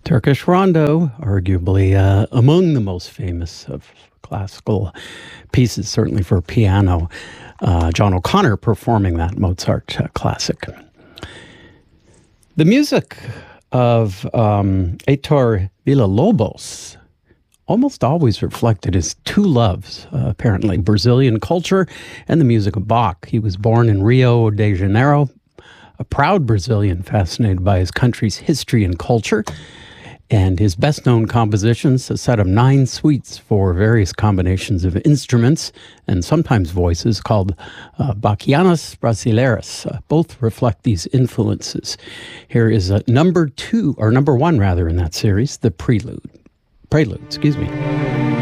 Turkish Rondo, arguably among the most famous of classical pieces, certainly for piano. John O'Connor performing that Mozart classic. The music of Heitor Villa-Lobos almost always reflected his two loves, apparently, Brazilian culture and the music of Bach. He was born in Rio de Janeiro, a proud Brazilian fascinated by his country's history and culture. And his best-known compositions, a set of 9 suites for various combinations of instruments and sometimes voices called Bachianas Brasileiras, both reflect these influences. Here is number 1 in that series, the Prelude, excuse me.